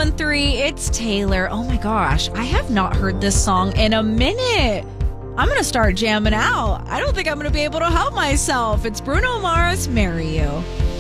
913, it's Taylor. Oh my gosh, I have not heard this song in a minute. I'm going to start jamming out. I don't think I'm going to be able to help myself. It's Bruno Mars, Marry You.